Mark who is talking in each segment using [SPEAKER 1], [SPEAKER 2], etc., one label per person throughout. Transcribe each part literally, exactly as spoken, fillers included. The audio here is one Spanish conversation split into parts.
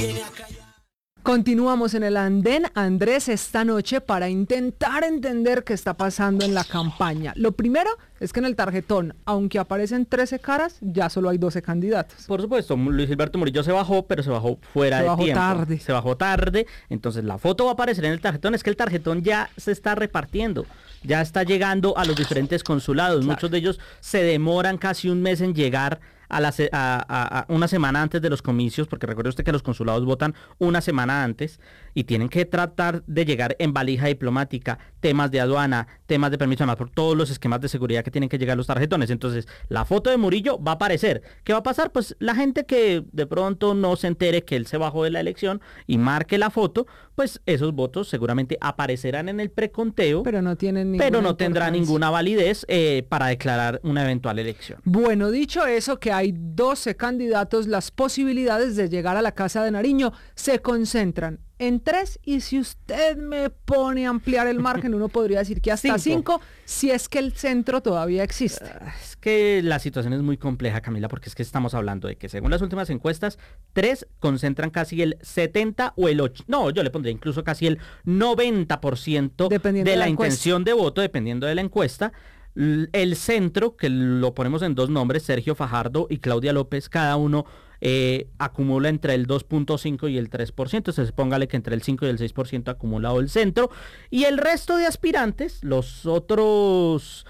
[SPEAKER 1] Continuamos en el andén, Andrés, esta noche para intentar entender qué está pasando en la campaña. Lo primero es que en el tarjetón, aunque aparecen trece caras, ya solo hay doce candidatos.
[SPEAKER 2] Por supuesto, Luis Gilberto Murillo se bajó, pero se bajó fuera
[SPEAKER 1] se
[SPEAKER 2] de
[SPEAKER 1] bajó
[SPEAKER 2] tiempo.
[SPEAKER 1] tarde.
[SPEAKER 2] Se bajó tarde, entonces la foto va a aparecer en el tarjetón. Es que el tarjetón ya se está repartiendo, ya está llegando a los diferentes consulados. Claro. Muchos de ellos se demoran casi un mes en llegar a, la, a, a, a una semana antes de los comicios, porque recuerde usted que los consulados votan una semana antes y tienen que tratar de llegar en valija diplomática, temas de aduana, temas de permiso, además por todos los esquemas de seguridad que tienen que llegar los tarjetones. Entonces, la foto de Murillo va a aparecer. ¿Qué va a pasar? Pues la gente que de pronto no se entere que él se bajó de la elección y marque la foto, pues esos votos seguramente aparecerán en el preconteo,
[SPEAKER 1] pero no tienen ninguna
[SPEAKER 2] pero no tendrá ninguna validez eh, para declarar una eventual elección.
[SPEAKER 1] Bueno, dicho eso, que hay doce candidatos, las posibilidades de llegar a la Casa de Nariño se concentran en tres, y si usted me pone a ampliar el margen, uno podría decir que hasta cinco, cinco si es que el centro todavía existe.
[SPEAKER 2] Es que la situación es muy compleja, Camila, porque es que estamos hablando de que según las últimas encuestas, tres concentran casi el setenta o el ocho, no, yo le pondría incluso casi el noventa por ciento de, de la, la intención de voto, dependiendo de la encuesta. El centro, que lo ponemos en dos nombres, Sergio Fajardo y Claudia López, cada uno eh, acumula entre el dos punto cinco y el tres por ciento, entonces póngale que entre el cinco y el seis por ciento ha acumulado el centro, y el resto de aspirantes, los otros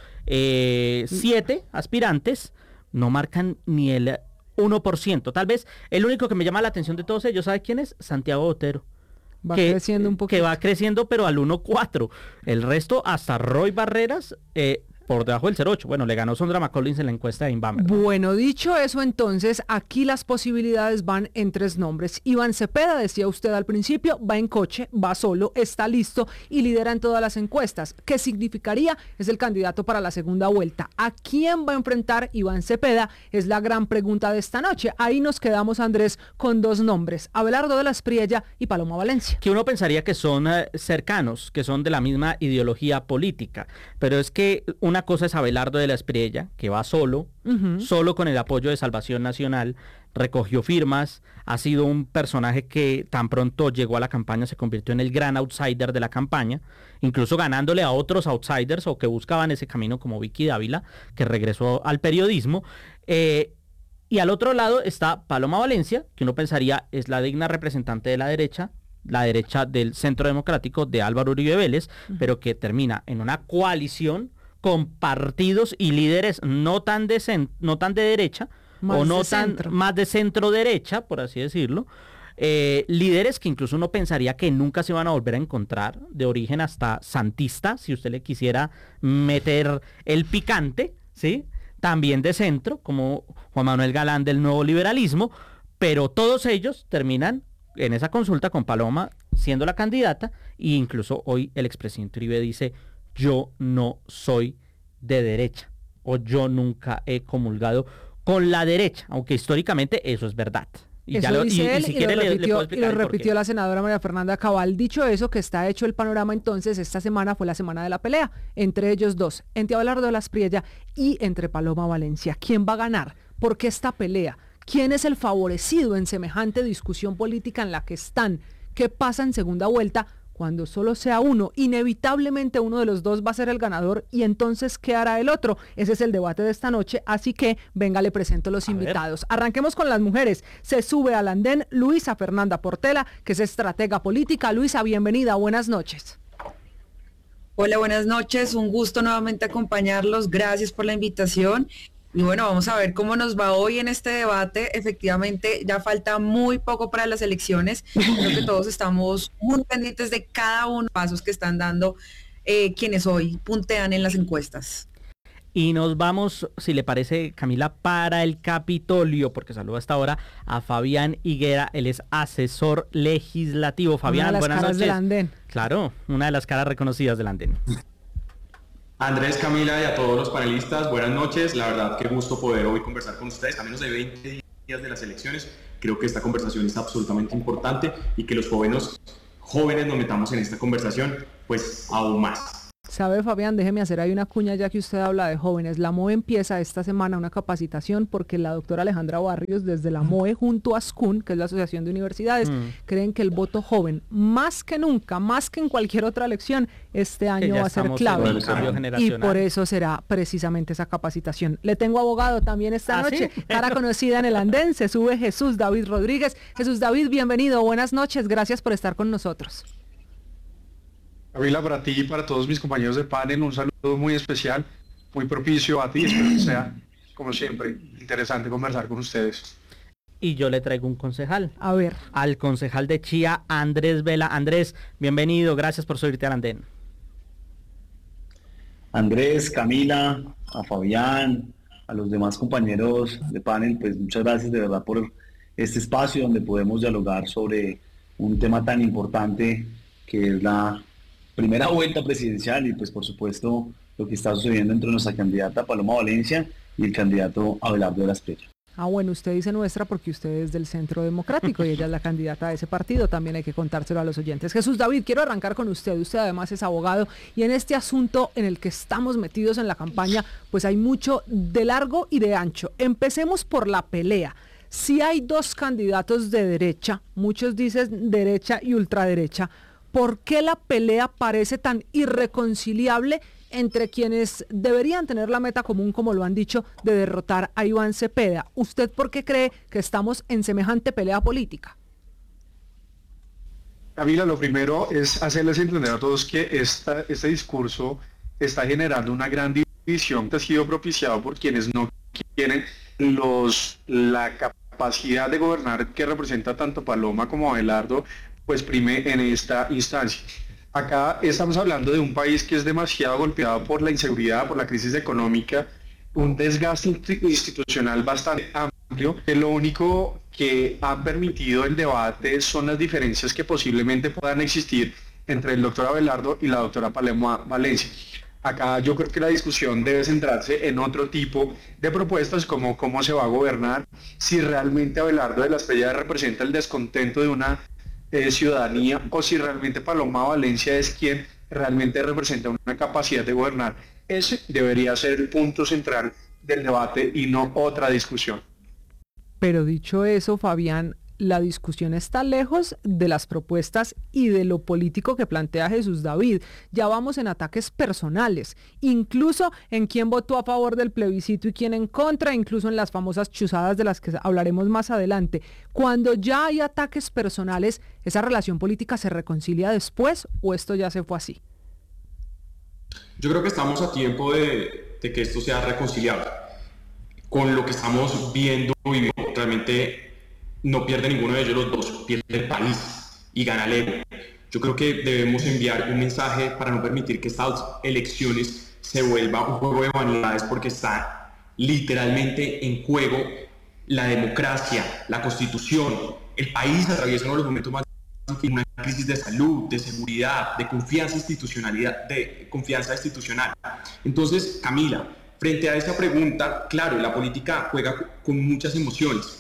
[SPEAKER 2] eh, siete aspirantes, no marcan ni el uno por ciento. Tal vez el único que me llama la atención de todos ellos, ¿sabe quién es? Santiago Botero.
[SPEAKER 1] Va
[SPEAKER 2] que,
[SPEAKER 1] creciendo un poquito.
[SPEAKER 2] Que va creciendo, pero al uno punto cuatro. El resto, hasta Roy Barreras, eh, por debajo del cero punto ocho. Bueno, le ganó Sondra McCollins en la encuesta de Inbamer.
[SPEAKER 1] Bueno, dicho eso, entonces, aquí las posibilidades van en tres nombres. Iván Cepeda, decía usted al principio, va en coche, va solo, está listo y lidera en todas las encuestas. ¿Qué significaría? Es el candidato para la segunda vuelta. ¿A quién va a enfrentar Iván Cepeda? Es la gran pregunta de esta noche. Ahí nos quedamos, Andrés, con dos nombres, Abelardo de la Espriella y Paloma Valencia.
[SPEAKER 2] Que uno pensaría que son eh, cercanos, que son de la misma ideología política, pero es que una cosa es Abelardo de la Espriella, que va solo, uh-huh. solo con el apoyo de Salvación Nacional, recogió firmas, ha sido un personaje que tan pronto llegó a la campaña se convirtió en el gran outsider de la campaña, incluso ganándole a otros outsiders o que buscaban ese camino como Vicky Dávila, que regresó al periodismo. Eh, y al otro lado está Paloma Valencia, que uno pensaría es la digna representante de la derecha, la derecha del Centro Democrático de Álvaro Uribe Vélez, uh-huh. pero que termina en una coalición con partidos y líderes no tan de, cent- no tan de derecha, más o no de tan centro. más de centro derecha, por así decirlo, eh, líderes que incluso uno pensaría que nunca se van a volver a encontrar, de origen hasta santista, si usted le quisiera meter el picante, ¿sí? También de centro, como Juan Manuel Galán del Nuevo Liberalismo, pero todos ellos terminan en esa consulta con Paloma siendo la candidata, e incluso hoy el expresidente Uribe dice: yo no soy de derecha, o yo nunca he comulgado con la derecha, aunque históricamente eso es verdad.
[SPEAKER 1] Y eso ya lo, dice y, él, y, si y, lo le, repitió, le y lo repitió la senadora María Fernanda Cabal. Dicho eso, que está hecho el panorama, entonces esta semana fue la semana de la pelea, entre ellos dos, entre Abelardo de la Espriella y entre Paloma Valencia. ¿Quién va a ganar? ¿Por qué esta pelea? ¿Quién es el favorecido en semejante discusión política en la que están? ¿Qué pasa en segunda vuelta? Cuando solo sea uno, inevitablemente uno de los dos va a ser el ganador, y entonces ¿qué hará el otro? Ese es el debate de esta noche, así que venga, le presento los a invitados. Ver. Arranquemos con las mujeres. Se sube al andén Luisa Fernanda Portela, que es estratega política. Luisa, bienvenida, buenas noches.
[SPEAKER 3] Hola, buenas noches, un gusto nuevamente acompañarlos, gracias por la invitación. Y bueno, vamos a ver cómo nos va hoy en este debate. Efectivamente, ya falta muy poco para las elecciones. Creo que todos estamos muy pendientes de cada uno de los pasos que están dando eh, quienes hoy puntean en las encuestas.
[SPEAKER 2] Y nos vamos, si le parece, Camila, para el Capitolio, porque saludo hasta ahora a Fabián Higuera, él es asesor legislativo. Fabián, buenas noches. Una de las caras del andén. Claro, una de las caras reconocidas del andén.
[SPEAKER 4] Andrés, Camila y a todos los panelistas, buenas noches. La verdad, qué gusto poder hoy conversar con ustedes a menos de veinte días de las elecciones. Creo que esta conversación es absolutamente importante y que los jóvenes, jóvenes nos metamos en esta conversación, pues aún más.
[SPEAKER 1] Sabe, Fabián, déjeme hacer ahí una cuña ya que usted habla de jóvenes. La M O E empieza esta semana una capacitación porque la doctora Alejandra Barrios desde la M O E junto a S C U N, que es la Asociación de Universidades, mm. creen que el voto joven, más que nunca, más que en cualquier otra elección, este año va a ser clave. Y por eso será precisamente esa capacitación. Le tengo abogado también esta ¿Ah, noche, ¿sí? cara conocida en el andén, se sube Jesús David Rodríguez. Jesús David, bienvenido, buenas noches, gracias por estar con nosotros.
[SPEAKER 5] Camila, para ti y para todos mis compañeros de panel, un saludo muy especial, muy propicio a ti, espero que sea, como siempre, interesante conversar con ustedes.
[SPEAKER 2] Y yo le traigo un concejal.
[SPEAKER 1] A ver.
[SPEAKER 2] Al concejal de Chía, Andrés Vela. Andrés, bienvenido, gracias por subirte al andén.
[SPEAKER 6] Andrés, Camila, a Fabián, a los demás compañeros de panel, pues muchas gracias de verdad por este espacio donde podemos dialogar sobre un tema tan importante que es la primera vuelta presidencial y pues por supuesto lo que está sucediendo entre nuestra candidata Paloma Valencia y el candidato Abelardo de la Espriella.
[SPEAKER 1] Ah, bueno, usted dice nuestra porque usted es del Centro Democrático y ella es la candidata de ese partido, también hay que contárselo a los oyentes. Jesús David, quiero arrancar con usted, usted además es abogado y en este asunto en el que estamos metidos en la campaña, pues hay mucho de largo y de ancho. Empecemos por la pelea. Si hay dos candidatos de derecha, muchos dicen derecha y ultraderecha, ¿por qué la pelea parece tan irreconciliable entre quienes deberían tener la meta común, como lo han dicho, de derrotar a Iván Cepeda? ¿Usted por qué cree que estamos en semejante pelea política?
[SPEAKER 5] Camila, lo primero es hacerles entender a todos que esta, este discurso está generando una gran división que ha sido propiciado por quienes no quieren los, la capacidad de gobernar que representa tanto Paloma como Abelardo, pues prime en esta instancia. Acá estamos hablando de un país que es demasiado golpeado por la inseguridad, por la crisis económica, un desgaste institucional bastante amplio, que lo único que ha permitido el debate son las diferencias que posiblemente puedan existir entre el doctor Abelardo y la doctora Paloma Valencia. Acá yo creo que la discusión debe centrarse en otro tipo de propuestas como cómo se va a gobernar, si realmente Abelardo de la Espriella representa el descontento de una Eh, ciudadanía o si realmente Paloma Valencia es quien realmente representa una capacidad de gobernar. Ese debería ser el punto central del debate y no otra discusión.
[SPEAKER 1] Pero dicho eso, Fabián, la discusión está lejos de las propuestas y de lo político que plantea Jesús David. Ya vamos en ataques personales, incluso en quién votó a favor del plebiscito y quién en contra, incluso en las famosas chuzadas de las que hablaremos más adelante. Cuando ya hay ataques personales, ¿esa relación política se reconcilia después o esto ya se fue así?
[SPEAKER 4] Yo creo que estamos a tiempo de, de que esto sea reconciliable. Con lo que estamos viendo y realmente no pierde ninguno de ellos los dos, pierde el país y gana el ego. Yo creo que debemos enviar un mensaje para no permitir que estas elecciones se vuelva un juego de vanidades, porque está literalmente en juego la democracia, la constitución. El país atraviesa uno de los momentos más difíciles, una crisis de salud, de seguridad, de confianza institucionalidad, de confianza institucional. Entonces, Camila, frente a esta pregunta, claro, la política juega con muchas emociones.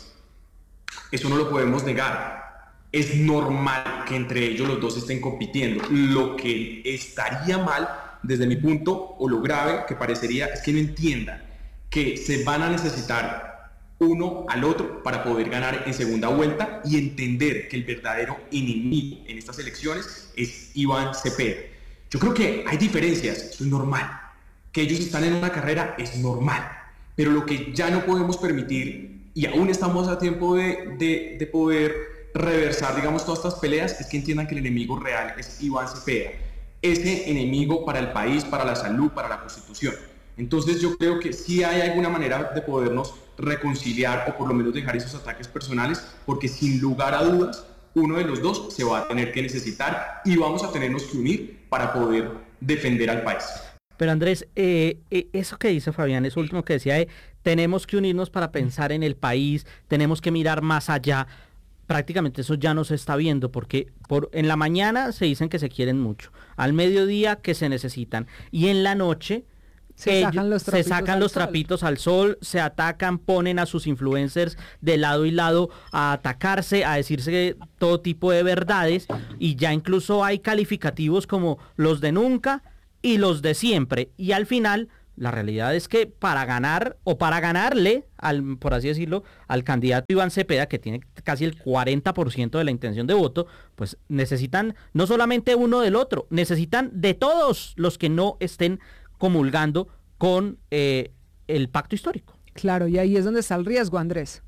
[SPEAKER 4] Eso no lo podemos negar. Es normal que entre ellos los dos estén compitiendo. Lo que estaría mal, desde mi punto, o lo grave que parecería, es que no entiendan que se van a necesitar uno al otro para poder ganar en segunda vuelta y entender que el verdadero enemigo en estas elecciones es Iván Cepeda. Yo creo que hay diferencias, eso es normal. Que ellos están en una carrera es normal. Pero lo que ya no podemos permitir, y aún estamos a tiempo de, de, de poder reversar, digamos, todas estas peleas, es que entiendan que el enemigo real es Iván Cepeda, ese enemigo para el país, para la salud, para la Constitución. Entonces yo creo que sí hay alguna manera de podernos reconciliar o por lo menos dejar esos ataques personales, porque sin lugar a dudas, uno de los dos se va a tener que necesitar y vamos a tenernos que unir para poder defender al país.
[SPEAKER 2] Pero Andrés, eh, eh, eso que dice Fabián, eso último que decía, eh, tenemos que unirnos para pensar en el país, tenemos que mirar más allá, prácticamente eso ya no se está viendo, porque por, en la mañana se dicen que se quieren mucho, al mediodía que se necesitan, y en la noche
[SPEAKER 1] se
[SPEAKER 2] ellos,
[SPEAKER 1] sacan los
[SPEAKER 2] trapitos, se sacan los trapitos al sol, se atacan, ponen a sus influencers de lado y lado a atacarse, a decirse todo tipo de verdades, y ya incluso hay calificativos como los de nunca, y los de siempre. Y al final, la realidad es que para ganar o para ganarle, al, por así decirlo, al candidato Iván Cepeda, que tiene casi el cuarenta por ciento de la intención de voto, pues necesitan no solamente uno del otro, necesitan de todos los que no estén comulgando con eh, el pacto histórico.
[SPEAKER 1] Claro, y ahí es donde está el riesgo, Andrés.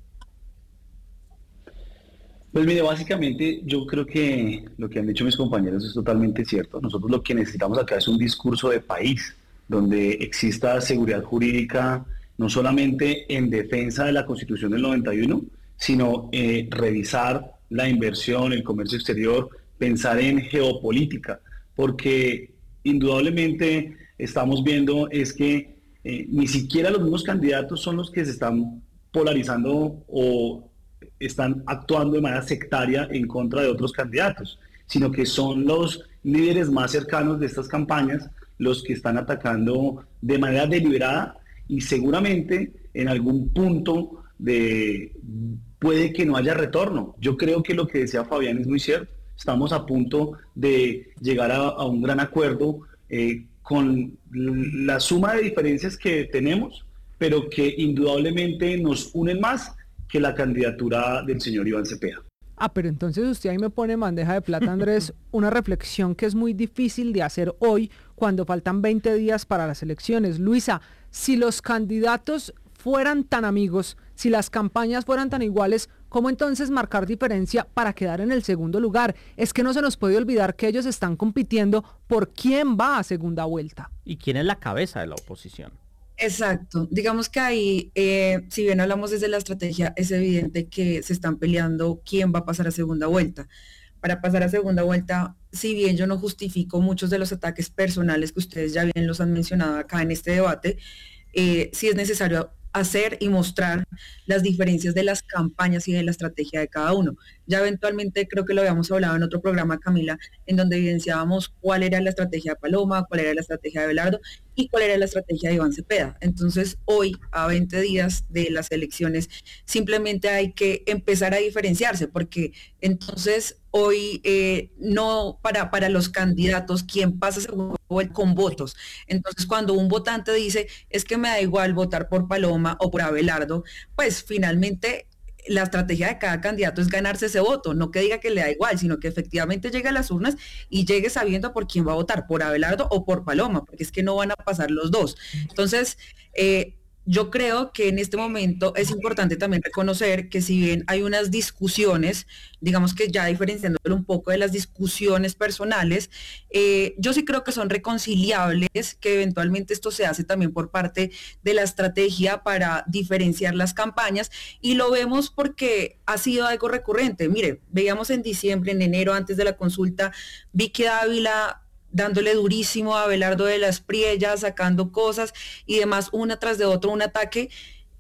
[SPEAKER 6] Pues mire, básicamente yo creo que lo que han dicho mis compañeros es totalmente cierto. Nosotros lo que necesitamos acá es un discurso de país, donde exista seguridad jurídica, no solamente en defensa de la Constitución del noventa y uno, sino eh, revisar la inversión, el comercio exterior, pensar en geopolítica, porque indudablemente estamos viendo es que eh, ni siquiera los mismos candidatos son los que se están polarizando o están actuando de manera sectaria en contra de otros candidatos, sino que son los líderes más cercanos de estas campañas los que están atacando de manera deliberada y seguramente en algún punto de puede que no haya retorno. Yo creo que lo que decía Fabián es muy cierto. Estamos a punto de llegar a, a un gran acuerdo eh, con la suma de diferencias que tenemos, pero que indudablemente nos unen más que la candidatura del señor Iván Cepeda.
[SPEAKER 1] Ah, pero entonces usted ahí me pone en bandeja de plata, Andrés, una reflexión que es muy difícil de hacer hoy cuando faltan veinte días para las elecciones. Luisa, si los candidatos fueran tan amigos, si las campañas fueran tan iguales, ¿cómo entonces marcar diferencia para quedar en el segundo lugar? Es que no se nos puede olvidar que ellos están compitiendo por quién va a segunda vuelta.
[SPEAKER 2] ¿Y quién es la cabeza de la oposición?
[SPEAKER 3] Exacto. Digamos que ahí, eh, si bien hablamos desde la estrategia, es evidente que se están peleando quién va a pasar a segunda vuelta. Para pasar a segunda vuelta, si bien yo no justifico muchos de los ataques personales que ustedes ya bien los han mencionado acá en este debate, eh, sí es necesario hacer y mostrar las diferencias de las campañas y de la estrategia de cada uno. Ya eventualmente creo que lo habíamos hablado en otro programa, Camila, en donde evidenciábamos cuál era la estrategia de Paloma, cuál era la estrategia de Abelardo y cuál era la estrategia de Iván Cepeda. Entonces, hoy, a veinte días de las elecciones, simplemente hay que empezar a diferenciarse, porque entonces hoy eh, no para, para los candidatos quien pasa segunda vuelta con votos. Entonces, cuando un votante dice, es que me da igual votar por Paloma o por Abelardo, pues finalmente la estrategia de cada candidato es ganarse ese voto, no que diga que le da igual, sino que efectivamente llegue a las urnas y llegue sabiendo por quién va a votar, por Abelardo o por Paloma, porque es que no van a pasar los dos. Entonces, eh, yo creo que en este momento es importante también reconocer que si bien hay unas discusiones, digamos que ya diferenciándolo un poco de las discusiones personales, eh, yo sí creo que son reconciliables, que eventualmente esto se hace también por parte de la estrategia para diferenciar las campañas, y lo vemos porque ha sido algo recurrente. Mire, veíamos en diciembre, en enero, antes de la consulta, Vicky Dávila dándole durísimo a Abelardo de las Priellas, sacando cosas y demás, una tras de otro, un ataque.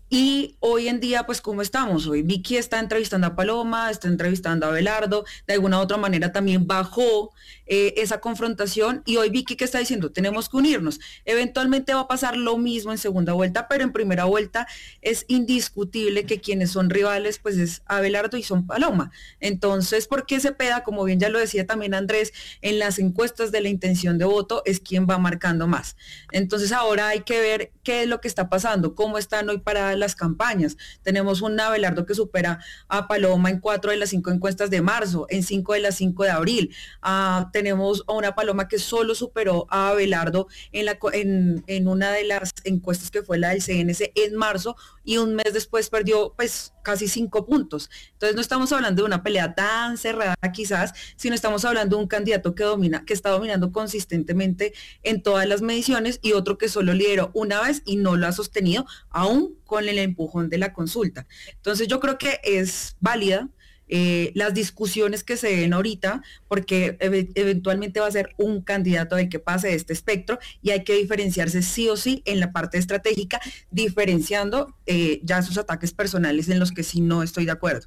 [SPEAKER 3] Y hoy en día, pues, ¿cómo estamos? Hoy Vicky está entrevistando a Paloma, está entrevistando a Abelardo, de alguna u otra manera también bajó eh, esa confrontación, y hoy Vicky, ¿qué está diciendo? Tenemos que unirnos. Eventualmente va a pasar lo mismo en segunda vuelta, pero en primera vuelta es indiscutible que quienes son rivales, pues, es Abelardo y son Paloma. Entonces, ¿por qué Cepeda? Como bien ya lo decía también Andrés, en las encuestas de la intención de voto es quien va marcando más. Entonces, ahora hay que ver qué es lo que está pasando, cómo están hoy para las campañas. Tenemos un Abelardo que supera a Paloma en cuatro de las cinco encuestas de marzo, en cinco de las cinco de abril. Uh, tenemos a una Paloma que solo superó a Abelardo en, la, en, en una de las encuestas que fue la del C N C en marzo, y un mes después perdió pues casi cinco puntos. Entonces no estamos hablando de una pelea tan cerrada quizás, sino estamos hablando de un candidato que domina, que está dominando consistentemente en todas las mediciones, y otro que solo lideró una vez y no lo ha sostenido aún con el empujón de la consulta. Entonces yo creo que es válida eh, las discusiones que se den ahorita, porque ev eventualmente va a ser un candidato el que pase de este espectro, y hay que diferenciarse sí o sí en la parte estratégica, diferenciando eh, ya sus ataques personales en los que sí no estoy de acuerdo.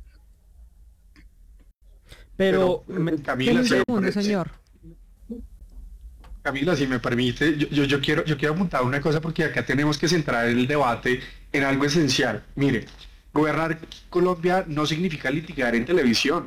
[SPEAKER 2] Pero,
[SPEAKER 5] Pero me, Camila,
[SPEAKER 1] un segundo, señor.
[SPEAKER 5] Camila, si me permite, yo, yo, yo, quiero, yo quiero apuntar una cosa, porque acá tenemos que centrar el debate en algo esencial. Mire, gobernar Colombia no significa litigar en televisión.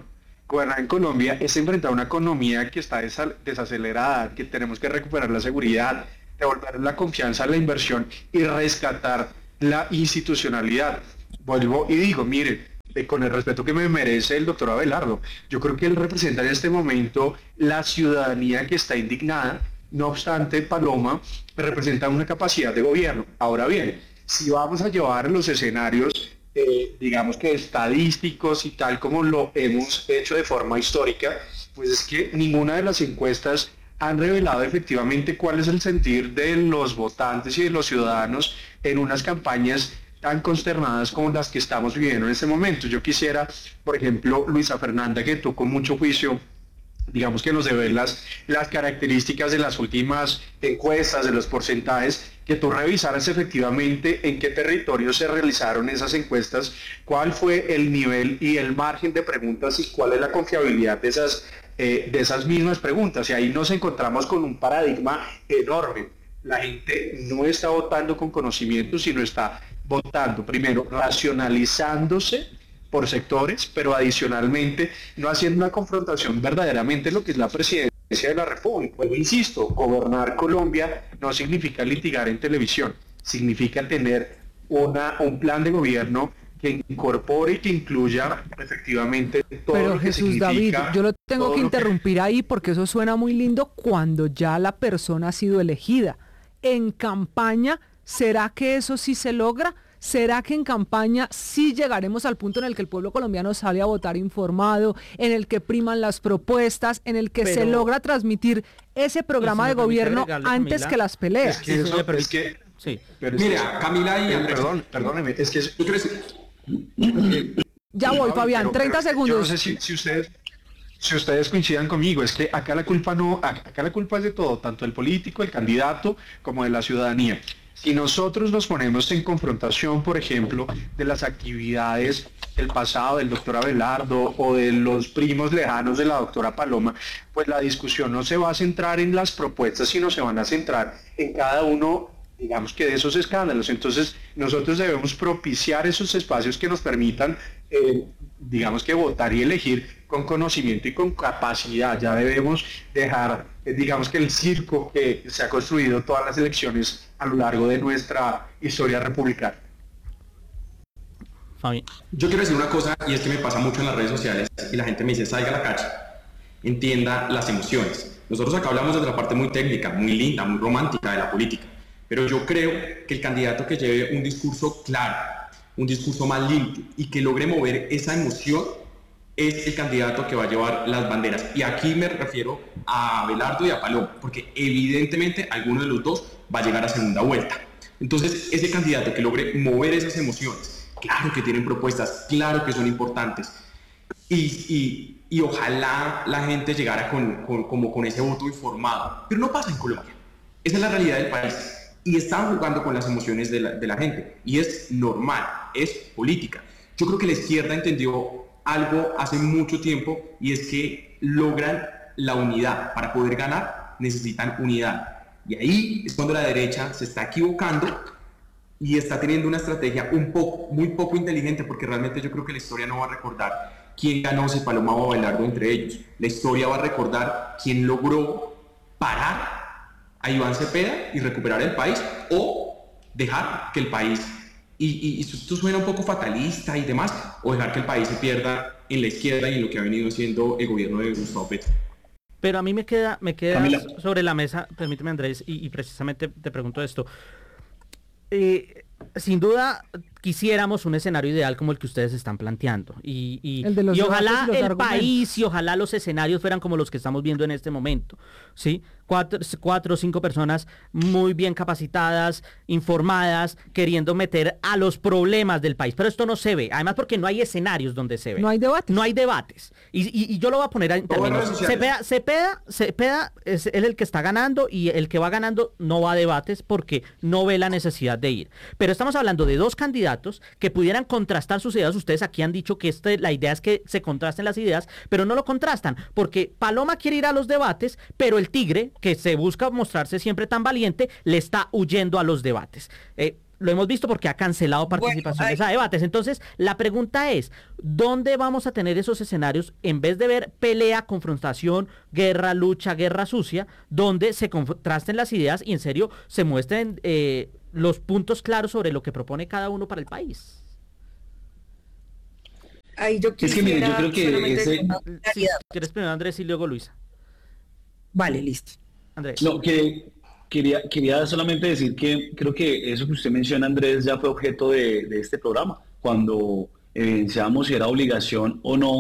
[SPEAKER 5] gobernar en Colombia es enfrentar una economía que está desacelerada, que tenemos que recuperar la seguridad, devolver la confianza a la inversión y rescatar la institucionalidad. Vuelvo y digo, mire, eh, con el respeto que me merece el doctor Abelardo, yo creo que él representa en este momento la ciudadanía que está indignada. No obstante, Paloma representa una capacidad de gobierno. Ahora bien, si vamos a llevar los escenarios, eh, digamos que estadísticos y tal como lo hemos hecho de forma histórica, pues es que ninguna de las encuestas han revelado efectivamente cuál es el sentir de los votantes y de los ciudadanos en unas campañas tan consternadas como las que estamos viviendo en este momento. Yo quisiera, por ejemplo, Luisa Fernanda, que tú con mucho juicio, digamos que nos debe las, las características de las últimas encuestas, de los porcentajes, que tú revisaras efectivamente en qué territorios se realizaron esas encuestas, cuál fue el nivel y el margen de preguntas y cuál es la confiabilidad de esas, eh, de esas mismas preguntas. Y ahí nos encontramos con un paradigma enorme. La gente no está votando con conocimiento, sino está votando, primero, racionalizándose por sectores, pero adicionalmente no haciendo una confrontación verdaderamente lo que es la presidencia de la República. Pues insisto, gobernar Colombia no significa litigar en televisión, significa tener una, un plan de gobierno que incorpore y que incluya efectivamente todo
[SPEAKER 1] Pero
[SPEAKER 5] lo que
[SPEAKER 1] Jesús David, yo lo tengo que interrumpir que... ahí porque eso suena muy lindo cuando ya la persona ha sido elegida. En campaña, ¿será que eso sí se logra? ¿Será que en campaña sí llegaremos al punto en el que el pueblo colombiano sale a votar informado, en el que priman las propuestas, en el que Pero, se logra transmitir ese programa de gobierno regalar, antes Camila, que las peleas?
[SPEAKER 5] Es que eso, sí, es que,
[SPEAKER 4] sí. Pero Mira, es que, Camila y Andrés.
[SPEAKER 5] Perdón, perdóneme, es que... Es,
[SPEAKER 1] ya voy, Fabián, pero, treinta pero, segundos.
[SPEAKER 5] Yo no sé si, si ustedes... Si ustedes coincidan conmigo, es que acá la culpa no, acá la culpa es de todo, tanto del político, el candidato, como de la ciudadanía. Si nosotros nos ponemos en confrontación, por ejemplo, de las actividades del pasado del doctor Abelardo o de los primos lejanos de la doctora Paloma, pues la discusión no se va a centrar en las propuestas, sino se van a centrar en cada uno, digamos que de esos escándalos. Entonces, nosotros debemos propiciar esos espacios que nos permitan, eh, digamos que votar y elegir con conocimiento y con capacidad. Ya debemos dejar, eh, digamos que el circo que se ha construido todas las elecciones a lo largo de nuestra historia republicana.
[SPEAKER 2] Fabi.
[SPEAKER 4] Yo quiero decir una cosa, y es que me pasa mucho en las redes sociales, y la gente me dice, salga a la calle, entienda las emociones. Nosotros acá hablamos desde la parte muy técnica, muy linda, muy romántica de la política, pero yo creo que el candidato que lleve un discurso claro, un discurso más limpio, y que logre mover esa emoción, es el candidato que va a llevar las banderas. Y aquí me refiero a Abelardo y a Paloma, porque evidentemente alguno de los dos va a llegar a segunda vuelta. Entonces, ese candidato que logre mover esas emociones, claro que tienen propuestas, claro que son importantes, y, y, y ojalá la gente llegara con, con, como con ese voto informado. Pero no pasa en Colombia. Esa es la realidad del país. Y están jugando con las emociones de la, de la gente. Y es normal, es política. Yo creo que la izquierda entendió algo hace mucho tiempo, y es que logran la unidad. Para poder ganar necesitan unidad, y ahí es cuando la derecha se está equivocando y está teniendo una estrategia un poco, muy poco inteligente, porque realmente yo creo que la historia no va a recordar quién ganó, si Paloma o Abelardo entre ellos. La historia va a recordar quién logró parar a Iván Cepeda y recuperar el país, o dejar que el país, y, y, y esto suena un poco fatalista y demás, o dejar que el país se pierda en la izquierda y en lo que ha venido siendo el gobierno de Gustavo Petro.
[SPEAKER 2] Pero a mí me queda, me queda sobre la mesa, permíteme Andrés, y, y precisamente te pregunto esto. Eh, sin duda quisiéramos un escenario ideal como el que ustedes están planteando, y, y, y ojalá el argumentos. país y ojalá los escenarios fueran como los que estamos viendo en este momento, ¿sí? Cuatro, cuatro o cinco personas muy bien capacitadas, informadas, queriendo meter a los problemas del país, pero esto no se ve, además porque no hay escenarios donde se ve.
[SPEAKER 1] No hay debates.
[SPEAKER 2] No hay debates, y, y, y yo lo voy a poner en términos. Cepeda, Cepeda, Cepeda es el que está ganando, y el que va ganando no va a debates porque no ve la necesidad de ir. Pero estamos hablando de dos candidatos que pudieran contrastar sus ideas. Ustedes aquí han dicho que este, la idea es que se contrasten las ideas, pero no lo contrastan, porque Paloma quiere ir a los debates, pero el tigre, que se busca mostrarse siempre tan valiente, le está huyendo a los debates. Eh, lo hemos visto porque ha cancelado participaciones bueno, a debates. Entonces, la pregunta es, ¿dónde vamos a tener esos escenarios en vez de ver pelea, confrontación, guerra, lucha, guerra sucia, donde se contrasten las ideas y en serio se muestren eh, los puntos claros sobre lo que propone cada uno para el país?
[SPEAKER 3] Ahí yo
[SPEAKER 6] es que mire, yo creo que ese...
[SPEAKER 2] Si quieres primero Andrés y luego Luisa.
[SPEAKER 3] Vale, listo.
[SPEAKER 2] Andrés.
[SPEAKER 6] No, que quería, quería solamente decir que creo que eso que usted menciona, Andrés, ya fue objeto de, de este programa, cuando evidenciamos si era obligación o no